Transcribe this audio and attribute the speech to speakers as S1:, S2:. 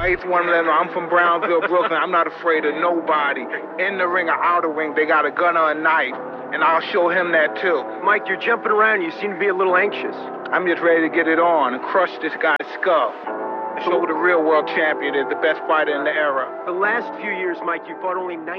S1: each one of them know I'm from Brownsville, Brooklyn. I'm not afraid of nobody. In the ring or out of the ring, they got a gun or a knife, and I'll show him that too.
S2: Mike, you're jumping around. You seem to be a little anxious.
S1: I'm just ready to get it on and crush this guy's skull. Show who the real world champion is, the best fighter in the era.
S2: The last few years, Mike, you fought only